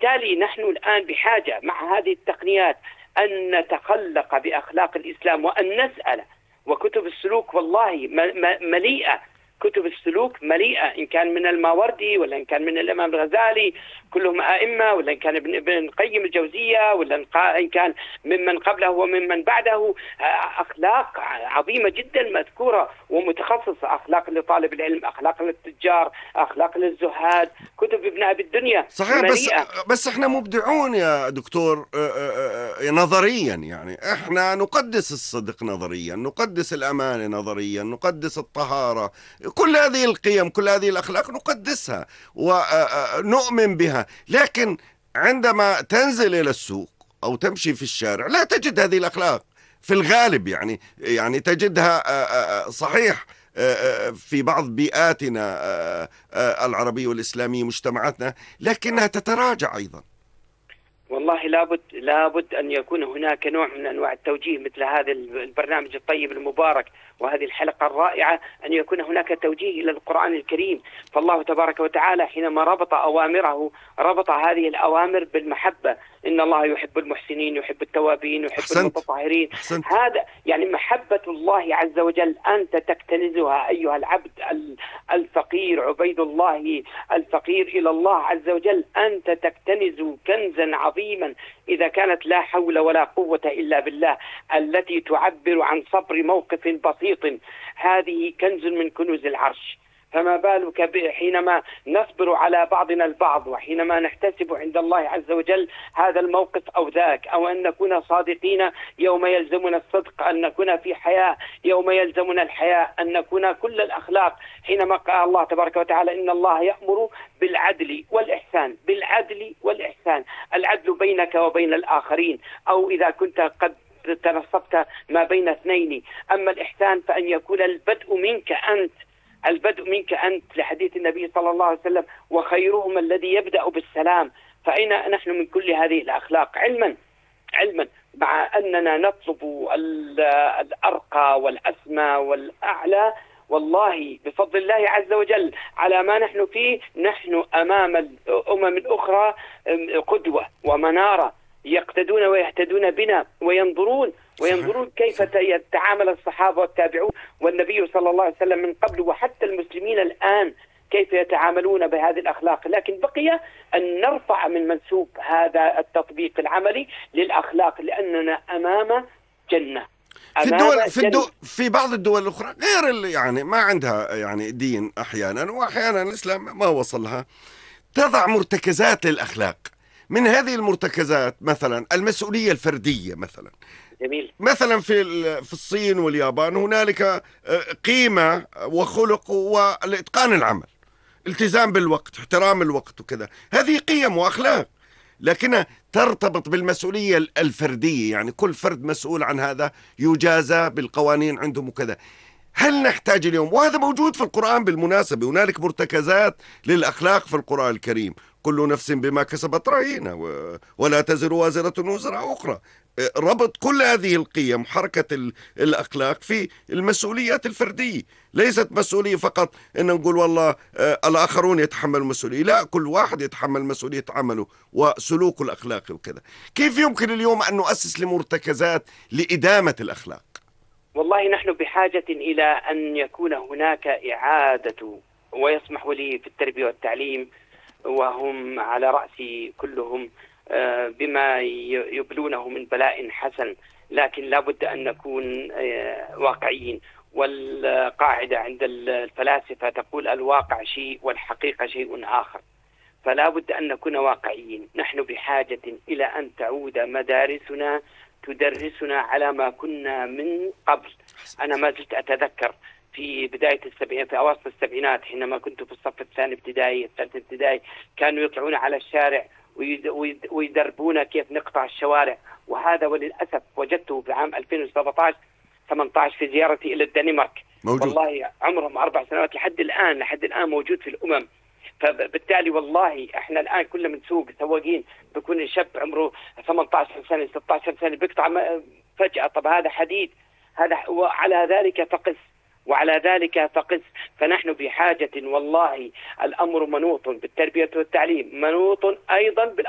فبالتالي نحن الآن بحاجة مع هذه التقنيات أن نتخلق بأخلاق الإسلام وأن نسأل. وكتب السلوك والله مليئة، كتب السلوك مليئة، إن كان من الماوردي ولا إن كان من الإمام الغزالي، كلهم أئمة، ولا إن كان ابن القيم الجوزية، ولا إن كان ممن قبله وممن بعده، أخلاق عظيمة جدا مذكورة ومتخصصة، أخلاق لطالب العلم، أخلاق للتجار، أخلاق للزهاد، كتب ابن أبي الدنيا صحيح. مليئة. بس احنا مبدعون يا دكتور، نظريا يعني احنا نقدس الصدق نظريا، نقدس الأمانة نظريا، نقدس الطهارة، كل هذه القيم، كل هذه الأخلاق نقدسها ونؤمن بها. لكن عندما تنزل إلى السوق أو تمشي في الشارع لا تجد هذه الأخلاق في الغالب، يعني تجدها صحيح في بعض بيئاتنا العربية والإسلامية، مجتمعاتنا، لكنها تتراجع أيضا. والله لابد أن يكون هناك نوع من أنواع التوجيه، مثل هذا البرنامج الطيب المبارك وهذه الحلقة الرائعة، أن يكون هناك توجيه إلى القرآن الكريم. فالله تبارك وتعالى حينما ربط أوامره ربط هذه الأوامر بالمحبة، إن الله يحب المحسنين، يحب التوابين، يحب المتطهرين. هذا يعني محبة الله عز وجل أنت تكتنزها أيها العبد الفقير عبيد الله الفقير إلى الله عز وجل، أنت تكتنز كنزا عظيما إذا كانت لا حول ولا قوة إلا بالله، التي تعبر عن صبر موقف بسيط، هذه كنز من كنوز العرش. فما بالك حينما نصبر على بعضنا البعض، وحينما نحتسب عند الله عز وجل هذا الموقف أو ذاك، أو أن نكون صادقين يوم يلزمنا الصدق، أن نكون في حياة يوم يلزمنا الحياة، أن نكون كل الأخلاق. حينما قال الله تبارك وتعالى إن الله يأمر بالعدل والإحسان، بالعدل والإحسان، العدل بينك وبين الآخرين، أو إذا كنت قد تنصبت ما بين اثنين. أما الإحسان فأن يكون البدء منك أنت، البدء منك أنت، لحديث النبي صلى الله عليه وسلم وخيرهم الذي يبدأ بالسلام. فأين نحن من كل هذه الأخلاق؟ علما مع أننا نطلب الأرقى والأسمى والأعلى، والله بفضل الله عز وجل على ما نحن فيه نحن أمام الأمم الأخرى قدوة ومنارة، يقتدون ويهتدون بنا وينظرون كيف يتعامل الصحابة والتابعون والنبي صلى الله عليه وسلم من قبل، وحتى المسلمين الآن كيف يتعاملون بهذه الأخلاق. لكن بقي أن نرفع من منسوب هذا التطبيق العملي للأخلاق، لأننا أمام جنة. في بعض الدول الأخرى غير يعني ما عندها يعني دين أحيانا، وأحيانا الإسلام ما وصلها، تضع مرتكزات للأخلاق. من هذه المرتكزات مثلا المسؤولية الفردية مثلا. جميل. مثلا في الصين واليابان هنالك قيمة وخلق والإتقان العمل، التزام بالوقت، احترام الوقت وكذا، هذه قيم وأخلاق، لكنها ترتبط بالمسؤولية الفردية، يعني كل فرد مسؤول عن هذا، يجازى بالقوانين عندهم وكذا. هل نحتاج اليوم، وهذا موجود في القرآن بالمناسبة، هنالك مرتكزات للأخلاق في القرآن الكريم، كل نفس بما كسبت رهينة ولا تزر وازرة وزر أخرى، ربط كل هذه القيم حركة الأخلاق في المسؤوليات الفردية. ليست مسؤولية فقط أن نقول والله الآخرون يتحملوا المسؤولية، لا، كل واحد يتحمل مسؤولية عمله وسلوكه الأخلاقي وكذا. كيف يمكن اليوم أن نؤسس لمرتكزات لإدامة الأخلاق؟ والله نحن بحاجة إلى أن يكون هناك إعادة، ويسمح لي في التربية والتعليم وهم على رأسي كلهم بما يبلونه من بلاء حسن، لكن لابد أن نكون واقعيين. والقاعدة عند الفلاسفة تقول الواقع شيء والحقيقة شيء آخر، فلا بد أن نكون واقعيين. نحن بحاجة إلى أن تعود مدارسنا تدرسنا على ما كنا من قبل. أنا ما زلت أتذكر في بداية السبعينات، في أواسط السبعينات، حينما كنت في الصف الثاني ابتدائي الثالث ابتدائي، كانوا يطلعون على الشارع ويدربونا كيف نقطع الشوارع. وهذا وللأسف وجدته في عام 2017-18 في زيارتي إلى الدنمارك موجود. والله عمرهم 4 سنوات لحد الآن موجود في الأمم. فبالتالي والله احنا الآن كل من سوق سواقين بيكون شاب عمره 18 سنة 16 سنة بيقطع فجأة. طب هذا حديد، هذا وعلى ذلك فقس. فنحن بحاجة، والله الأمر منوط بالتربية والتعليم، منوط أيضا